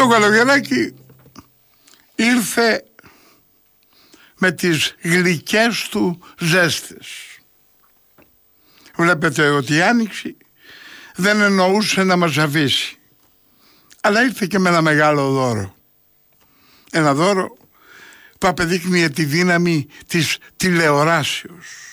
Το καλοκαιράκι ήρθε με τις γλυκές του ζέστες. Βλέπετε ότι η Άνοιξη δεν εννοούσε να μας αφήσει, αλλά ήρθε και με ένα μεγάλο δώρο. Ένα δώρο που απεδείκνυε τη δύναμη της τηλεοράσεως.